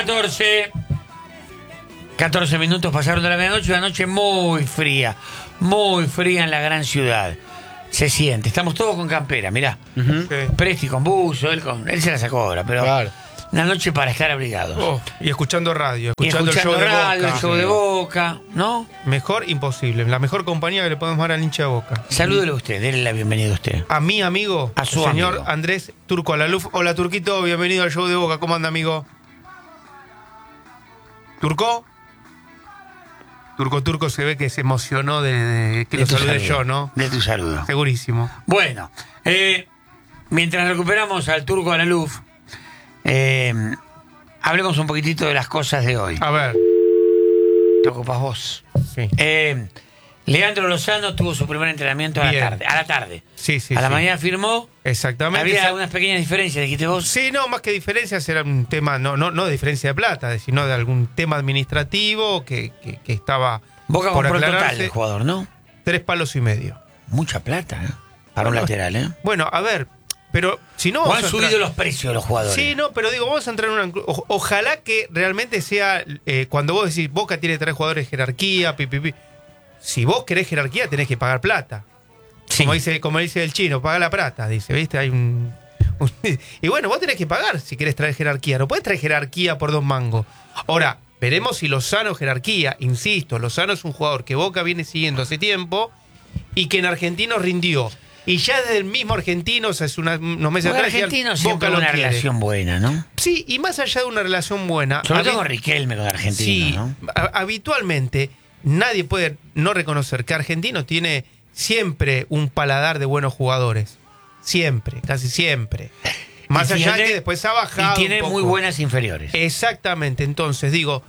14 minutos pasaron de la medianoche, una noche muy fría en la gran ciudad. Se siente, estamos todos con campera, mirá. Presti con buzo, él se la sacó ahora, pero claro. Una noche para estar abrigados. Y escuchando radio, escuchando el show radio, de Boca. El show de Boca, ¿no? Mejor imposible, la mejor compañía que le podemos dar al hincha de Boca. Salúdelo usted, denle la bienvenida a usted. A mi amigo, a su señor amigo. Andrés Turco Alaluf. Hola, Turquito, bienvenido al show de Boca. ¿Cómo anda, amigo? ¿Turco? Turco se ve que se emocionó de que lo salude yo, ¿no? De tu saludo. Segurísimo. Bueno, mientras recuperamos al Turco Alaluf, hablemos un poquitito de las cosas de hoy. A ver. Te ocupas vos. Sí. Leandro Lozano tuvo su primer entrenamiento a la tarde. Sí. A la mañana firmó. Exactamente. Había algunas pequeñas diferencias, dijiste vos. Sí, no, más que diferencias era un tema, no de diferencia de plata, sino de algún tema administrativo que estaba Boca por compró el aclararse. total del jugador, ¿no? 3,5 palos. Mucha plata, ¿eh? Para un lateral, ¿eh? Bueno, a ver, pero si no... ¿O han subido los precios de los jugadores? Sí, no, pero digo, vamos a entrar en una... Ojalá que realmente sea... cuando vos decís, Boca tiene 3 jugadores de jerarquía, si vos querés jerarquía, tenés que pagar plata. Sí. Como dice el chino, paga la plata, dice, ¿viste? Hay un... Y bueno, vos tenés que pagar si querés traer jerarquía. No podés traer jerarquía por 2 mangos. Ahora, veremos si Lozano jerarquía. Insisto, Lozano es un jugador que Boca viene siguiendo hace tiempo y que en Argentinos rindió. Y ya desde el mismo Argentinos, hace unos meses atrás, Argentinos siempre Boca una quiere. Relación buena, ¿no? Sí, y más allá de una relación buena... Sobre todo con Riquelme, con Argentinos, sí, ¿no? Habitualmente nadie puede no reconocer que Argentinos tiene siempre un paladar de buenos jugadores. Siempre, casi siempre. Más allá de que después ha bajado. Y tiene un poco. muy buenas inferiores. Exactamente, entonces digo,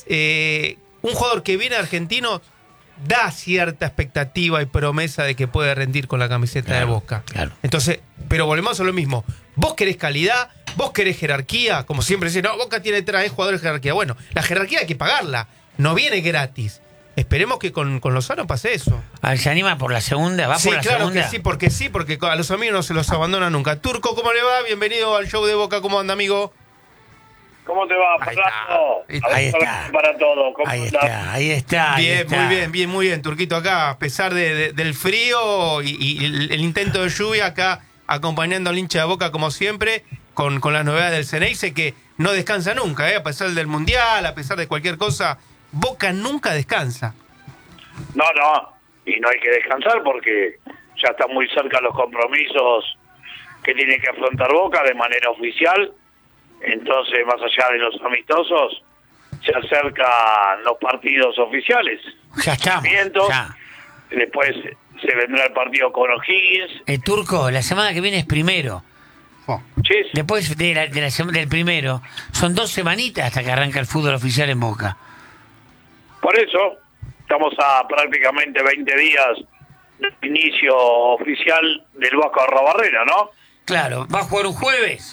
un jugador que viene a Argentinos da cierta expectativa y promesa de que puede rendir con la camiseta de Boca. Claro. Entonces, pero volvemos a lo mismo. Vos querés calidad, vos querés jerarquía, como siempre dicen, no, Boca tiene 3 jugadores de jerarquía. Bueno, la jerarquía hay que pagarla, no viene gratis. Esperemos que con Lozano pase eso. ¿Se anima por la segunda? ¿Va sí, por la claro segunda? Que sí, porque a los amigos no se los abandona nunca. Turco, ¿cómo le va? Bienvenido al show de Boca, ¿cómo anda, amigo? ¿Cómo te va, Fernando? Ahí está. Para todo. Ahí está. Muy bien, Turquito, acá, a pesar del frío y el intento de lluvia, acá acompañando al hincha de Boca como siempre, con las novedades del Ceneice, que no descansa nunca, a pesar del Mundial, a pesar de cualquier cosa, Boca nunca descansa. No, y no hay que descansar porque ya están muy cerca los compromisos que tiene que afrontar Boca de manera oficial. Entonces, más allá de los amistosos, se acercan los partidos oficiales. Ya estamos. Ya. Después se vendrá el partido con O'Higgins. El Turco, la semana que viene es primero. Sí. Después del primero, son 2 semanitas hasta que arranca el fútbol oficial en Boca. Por eso, estamos a prácticamente 20 días del inicio oficial del Vasco Arrobarrena, ¿no? Claro, va a jugar un jueves.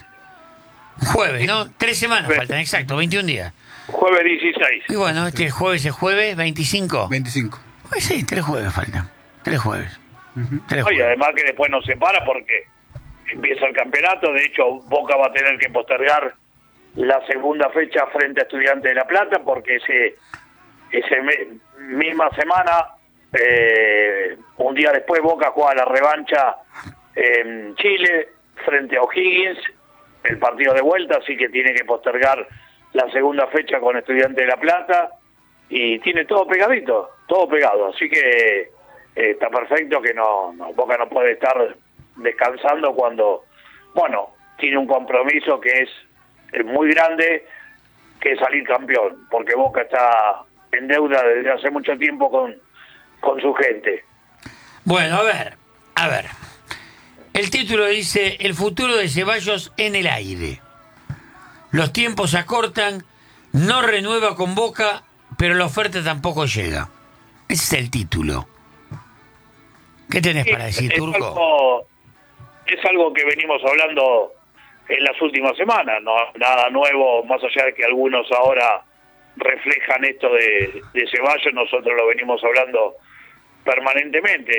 ¿No? 3 semanas faltan, exacto, 21 días. Jueves 16. Y bueno, este jueves es jueves 25. 25. Pues sí, 3 jueves faltan. 3 jueves. Y además que después no se para porque empieza el campeonato. De hecho, Boca va a tener que postergar la segunda fecha frente a Estudiantes de La Plata porque misma semana, un día después, Boca juega la revancha en Chile frente a O'Higgins, el partido de vuelta, así que tiene que postergar la segunda fecha con Estudiantes de La Plata y tiene todo pegadito, todo pegado, así que está perfecto que Boca no puede estar descansando cuando, bueno, tiene un compromiso que es muy grande, que es salir campeón, porque Boca está en deuda desde hace mucho tiempo con su gente. Bueno, a ver. El título dice: el futuro de Ceballos en el aire. Los tiempos se acortan, no renueva con Boca, pero la oferta tampoco llega. Ese es el título. ¿Qué tenés para decir, Turco? Es algo que venimos hablando en las últimas semanas, no nada nuevo, más allá de que algunos ahora reflejan esto de Ceballos, nosotros lo venimos hablando permanentemente.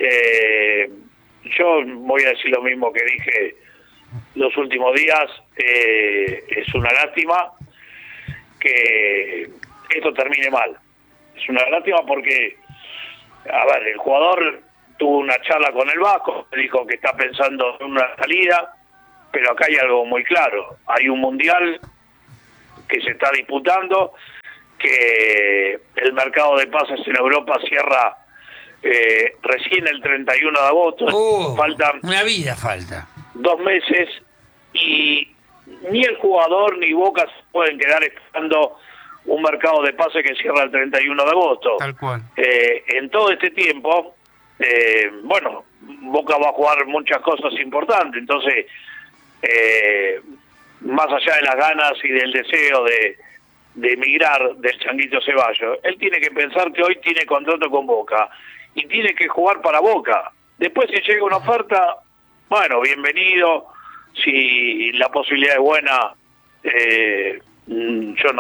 Yo voy a decir lo mismo que dije los últimos días, es una lástima que esto termine mal. Es una lástima porque, a ver, el jugador tuvo una charla con el Vasco, dijo que está pensando en una salida, pero acá hay algo muy claro. Hay un mundial que se está disputando, que el mercado de pases en Europa cierra recién el 31 de agosto. Faltan una vida falta. 2 meses y ni el jugador ni Boca se pueden quedar esperando un mercado de pases que cierra el 31 de agosto. Tal cual. En todo este tiempo, bueno, Boca va a jugar muchas cosas importantes, entonces, más allá de las ganas y del deseo de emigrar del Changuito Ceballos, él tiene que pensar que hoy tiene contrato con Boca y tiene que jugar para Boca. Después, si llega una oferta, bueno, bienvenido. Si la posibilidad es buena, yo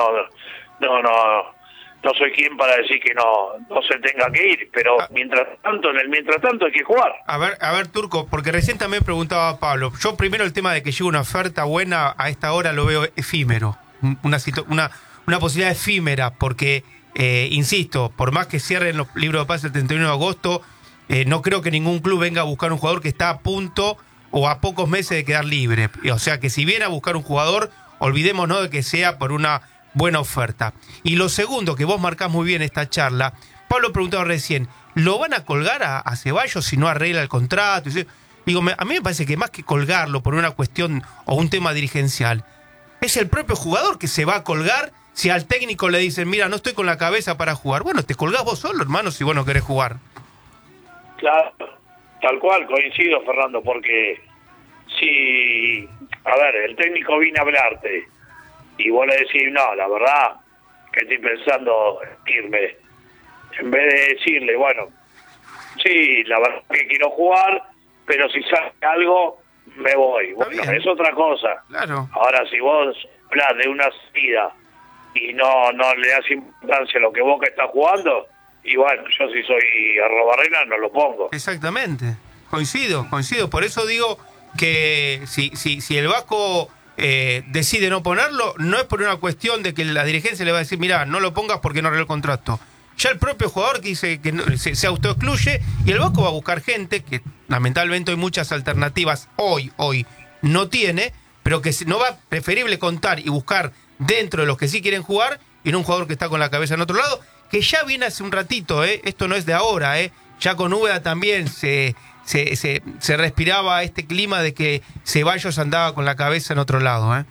no soy quien para decir que no se tenga que ir, pero mientras tanto hay que jugar. A ver, Turco, porque recién también preguntaba Pablo. Yo primero el tema de que llegue una oferta buena a esta hora lo veo efímero, una posibilidad efímera, porque insisto, por más que cierren los libros de pases el 31 de agosto, no creo que ningún club venga a buscar un jugador que está a punto o a pocos meses de quedar libre. O sea que si viene a buscar un jugador, olvidémonos de que sea por una buena oferta. Y lo segundo, que vos marcás muy bien esta charla, Pablo preguntaba recién, ¿lo van a colgar a Ceballos si no arregla el contrato? Digo, a mí me parece que más que colgarlo por una cuestión o un tema dirigencial, es el propio jugador que se va a colgar si al técnico le dicen, mira, no estoy con la cabeza para jugar. Bueno, te colgás vos solo, hermano, si vos no querés jugar. Claro, tal cual, coincido, Fernando, porque si, a ver, el técnico viene a hablarte y vos le decís, no, la verdad que estoy pensando en irme, en vez de decirle, bueno, sí, la verdad que quiero jugar, pero si sale algo, me voy. Bueno, es otra cosa. Claro. Ahora, si vos hablas de una salida y no le das importancia a lo que Boca está jugando, y bueno, yo si soy Arrobarrena no lo pongo. Exactamente, coincido. Por eso digo que si el Vasco decide no ponerlo, no es por una cuestión de que la dirigencia le va a decir, mirá, no lo pongas porque no arregló el contrato. Ya el propio jugador que dice que se autoexcluye, y el Vasco va a buscar gente que lamentablemente hay muchas alternativas hoy no tiene, pero que no va preferible contar y buscar dentro de los que sí quieren jugar y no un jugador que está con la cabeza en otro lado, que ya viene hace un ratito, esto no es de ahora, ya con Úbeda también se respiraba este clima de que Ceballos andaba con la cabeza en otro lado.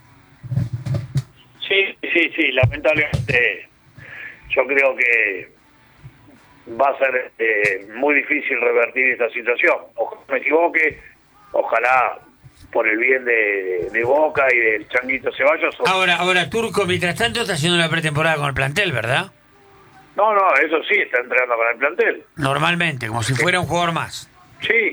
Sí, lamentablemente yo creo que va a ser muy difícil revertir esta situación. Ojalá me equivoque, ojalá por el bien de Boca y del Changuito Ceballos. Ahora, Turco, mientras tanto está haciendo la pretemporada con el plantel, ¿verdad? No, eso sí, está entrenando con el plantel. Normalmente, como si fuera un jugador más. Sí.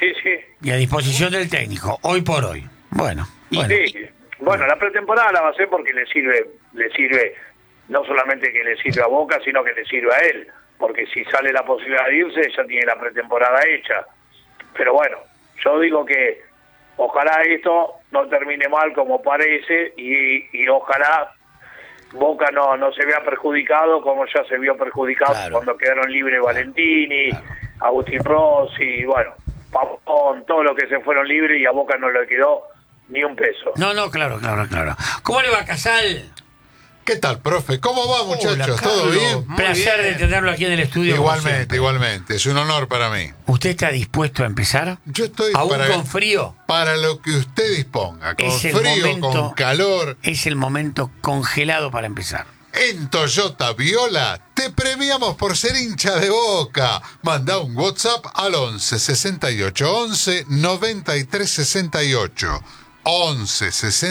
Y a disposición del técnico, hoy por hoy. Bueno. Sí. Bueno, la pretemporada la va a hacer porque le sirve, no solamente que le sirve a Boca, sino que le sirve a él. Porque si sale la posibilidad de irse, ya tiene la pretemporada hecha. Pero bueno, yo digo que ojalá esto no termine mal como parece y ojalá Boca no se vea perjudicado como ya se vio perjudicado cuando quedaron libres Valentini, Agustín Rossi, bueno, Pavón, todos los que se fueron libres y a Boca no le quedó ni un peso. No, claro. ¿Cómo le va, Casal? ¿Qué tal, profe? ¿Cómo va, muchachos? Hola, ¿Todo bien? Placer de tenerlo aquí en el estudio. Igualmente. Es un honor para mí. ¿Usted está dispuesto a empezar? Yo estoy ¿Aún con frío? Para lo que usted disponga. Con Es el frío, momento, con calor. Es el momento congelado para empezar. En Toyota Viola te premiamos por ser hincha de Boca. Manda un WhatsApp al 11 68 11 93 68. 11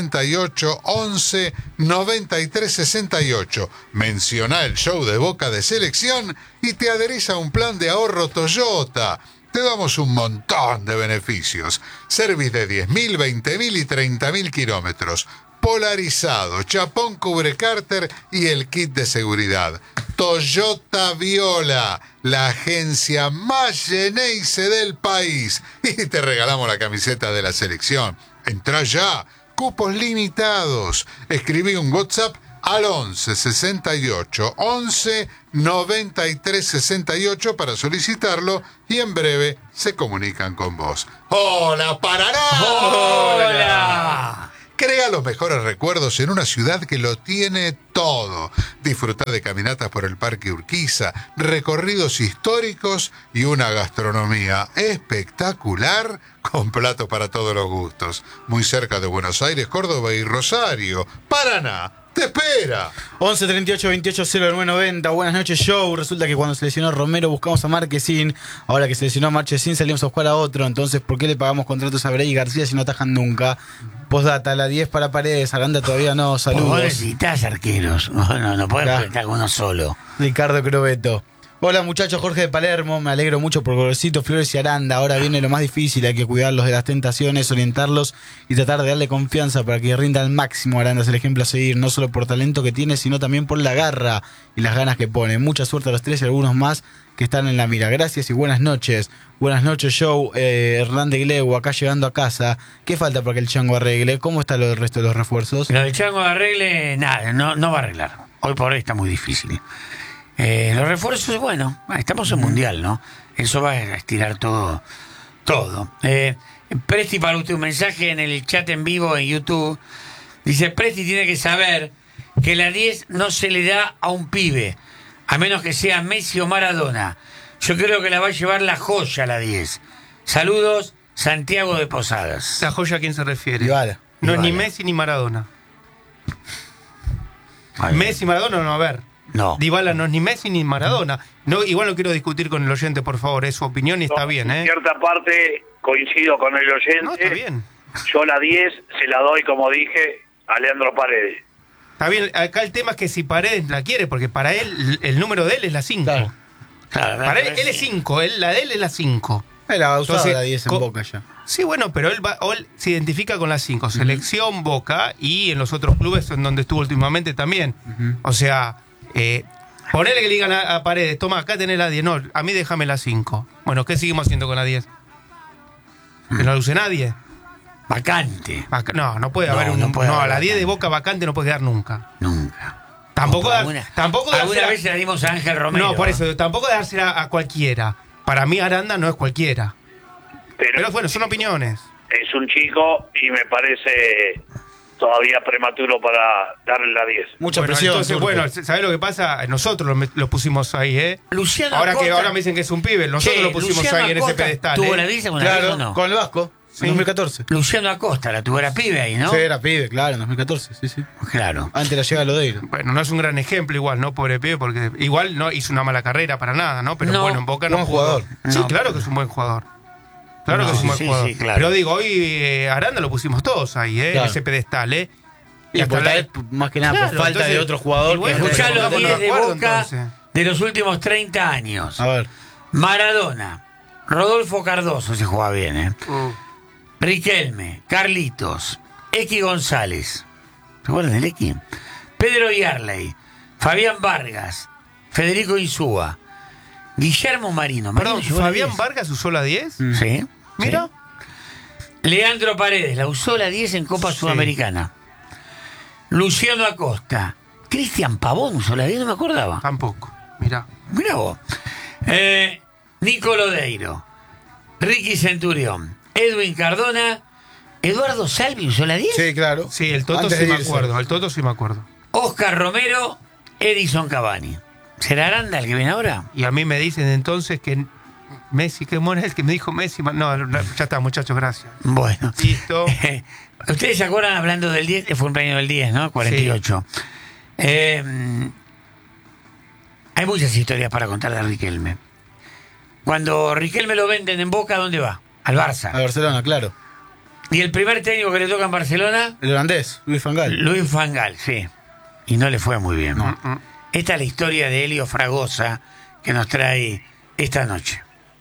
68 11 93 68. Menciona el show de Boca de Selección y te adherís a un plan de ahorro Toyota. Te damos un montón de beneficios. Service de 10.000, 20.000 y 30.000 kilómetros. Polarizado, chapón cubre cárter y el kit de seguridad. Toyota Viola, la agencia más Geneise del país. Y te regalamos la camiseta de la selección. Entrá ya, cupos limitados. Escribí un WhatsApp al 11 68 11 93 68 para solicitarlo y en breve se comunican con vos. ¡Hola, Paraná! ¡Hola! Crea los mejores recuerdos en una ciudad que lo tiene todo. Disfrutar de caminatas por el Parque Urquiza, recorridos históricos y una gastronomía espectacular con platos para todos los gustos. Muy cerca de Buenos Aires, Córdoba y Rosario. Paraná te espera. 11 38 28 09 90. Buenas noches, show. Resulta que cuando se lesionó Romero buscamos a Marquezín. Ahora que se lesionó a Marchesín salimos a buscar a otro. Entonces, ¿por qué le pagamos contratos a Bray y García si no atajan nunca? Postdata, la 10 para Paredes, Aranda todavía no. Vos Saludos. necesitas arqueros. No podés Claro. enfrentar con uno solo. Ricardo Crobeto. Hola muchachos, Jorge de Palermo, me alegro mucho por Gorosito, Flores y Aranda. Ahora viene lo más difícil, hay que cuidarlos de las tentaciones, orientarlos y tratar de darle confianza para que rinda al máximo. Aranda es el ejemplo a seguir, no solo por talento que tiene, sino también por la garra y las ganas que pone. Mucha suerte a los tres y algunos más que están en la mira. Gracias y buenas noches. Buenas noches, show. Hernán de Gleu, acá llegando a casa. ¿Qué falta para que el Chango arregle? ¿Cómo está lo del resto de los refuerzos? Lo del Chango arregle, nada, no va a arreglar. Hoy por hoy está muy difícil. Los refuerzos, bueno, estamos en Mundial, ¿no? Eso va a estirar todo. Presti, para usted un mensaje en el chat en vivo en YouTube. Dice, Presti tiene que saber que la 10 no se le da a un pibe, a menos que sea Messi o Maradona. Yo creo que la va a llevar la joya la 10. Saludos, Santiago de Posadas. ¿La joya a quién se refiere? Dybala. No, ni Dybala. Messi ni Maradona. Ay, Messi y Maradona no, a ver. No. Dybala no es ni Messi ni Maradona. No, igual no quiero discutir con el oyente, por favor, es su opinión y está bien, En ¿eh? cierta parte coincido con el oyente. No, está bien. Yo la 10 se la doy, como dije, a Leandro Paredes. Está bien, acá el tema es que si Paredes la quiere, porque para él el número de él es la 5. Claro. Claro, Para él es 5, la de él es la 5. Él ha usado Entonces, la 10 en Boca ya. Sí, bueno, pero él se identifica con las 5. Selección, Boca y en los otros clubes en donde estuvo últimamente también. O sea, ponele que le digan a Paredes, toma, acá tenés la 10. No, a mí déjame la 5. Bueno, ¿qué seguimos haciendo con la 10? ¿Que no la use nadie? Vacante. No puede No, haber un... no puede No, haber la 10 de vacante. Boca vacante no puede quedar nunca. Nunca. Tampoco Alguna dársela- vez se la dimos a Ángel Romero. No, por eso, tampoco dársela a cualquiera. Para mí Aranda no es cualquiera. Pero bueno, son opiniones. Es un chico y me parece todavía prematuro para darle la 10. Mucha Bueno, presión. entonces, Turco. bueno, ¿sabés lo que pasa? Nosotros lo pusimos ahí, ¿eh? Luciano Ahora Acosta. que ahora me dicen que es un pibe, nosotros Che, lo pusimos Luciano ahí en ese Acosta pedestal. ¿Tuvo ¿eh? la 10 alguna vez Claro, o no? con el Vasco, Sí. en 2014. Luciano Acosta, la tuvo, era pibe ahí, ¿no? Sí, era pibe, claro, en 2014, sí. Claro. Antes la llega Lodeiro. Bueno, no es un gran ejemplo igual, ¿no? Pobre pibe, porque igual no hizo una mala carrera para nada, ¿no? Pero No, bueno, en Boca no buen pudo. jugador. Sí, No. claro que es un buen jugador. Claro No, que es un buen sí, jugador. sí, claro. Pero digo, hoy Aranda lo pusimos todos ahí, ¿eh? Claro. En ese pedestal, ¿eh? Y hasta por la- tal vez, más que nada, Claro, por falta entonces- de otro jugador. y bueno, que- Escuchá los pongámonos 10 de de acuerdo, Boca entonces. de los últimos 30 años. A ver. Maradona, Rodolfo Cardoso, se juega bien, ¿eh? Riquelme, Carlitos, Equi González. ¿Se acuerdan del Equi? Pedro Yarley, Fabián Vargas, Federico Insúa, Guillermo Marino. Perdón, Marino llegó a la ¿Fabián 10. Vargas usó la 10? Sí. Mira. Sí. Leandro Paredes, la usó la 10 en Copa Sí. Sudamericana. Luciano Acosta. Cristian Pavón usó la 10, no me acordaba. Tampoco. Mira. Mirá vos. Nico Lodeiro, Ricky Centurión, Edwin Cardona, Eduardo Salvi usó la 10. Sí, claro. Sí, el Toto Antes sí de me irse. acuerdo. El Toto sí me acuerdo. Oscar Romero, Edison Cavani. ¿Será Aranda el que viene ahora? Y a mí me dicen entonces que Messi, que es el que me dijo Messi. No, ya está, muchachos, gracias. Bueno. Listo. Ustedes se acuerdan hablando del 10, que fue un premio del 10, ¿no? 48. Hay muchas historias para contar de Riquelme. Cuando Riquelme lo venden en Boca, ¿a dónde va? Al Barça. A Barcelona, claro. Y el primer técnico que le toca en Barcelona, El holandés, Luis Van Gaal. Luis Van Gaal, sí. Y no le fue muy bien. Mm. Esta es la historia de Helio Fragosa que nos trae esta noche.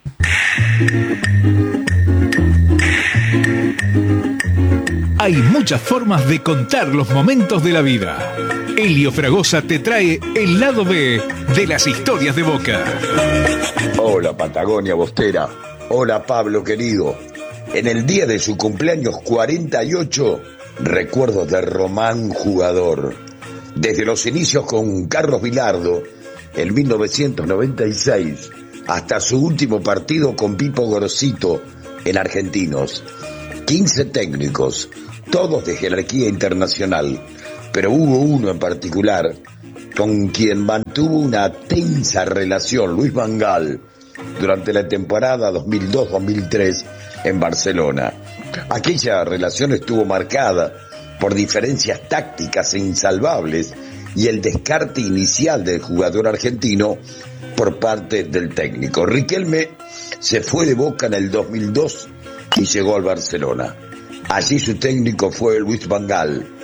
Hay muchas formas de contar los momentos de la vida. Helio Fragosa te trae el lado B de las historias de Boca. Hola Patagonia Bostera, hola Pablo querido. En el día de su cumpleaños 48, recuerdos de Román jugador. Desde los inicios con Carlos Bilardo en 1996 hasta su último partido con Pipo Gorosito en Argentinos. 15 técnicos, todos de jerarquía internacional, pero hubo uno en particular con quien mantuvo una tensa relación, Luis Van Gaal, durante la temporada 2002-2003 en Barcelona. Aquella relación estuvo marcada por diferencias tácticas insalvables y el descarte inicial del jugador argentino por parte del técnico. Riquelme se fue de Boca en el 2002 y llegó al Barcelona. Allí su técnico fue Luis Van Gaal,